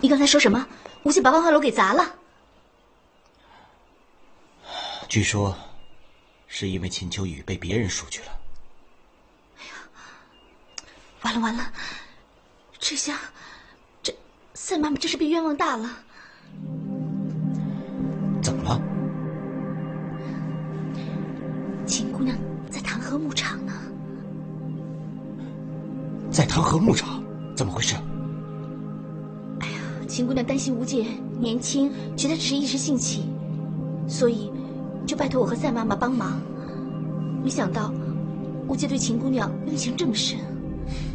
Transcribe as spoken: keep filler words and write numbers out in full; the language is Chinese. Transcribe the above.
你刚才说什么？吴姐把万花楼给砸了？ 据说，是因为秦秋雨被别人赎去了。 哎呀，完了完了！这下，这赛妈妈真是被冤枉大了。 怎么了？ 秦姑娘在唐河牧场呢。 在唐河牧场？怎么回事？ 哎呀，秦姑娘担心吴姐年轻，觉得只是一时兴起，所以就拜托我和赛妈妈帮忙。没想到吴姐对秦姑娘用情这么深。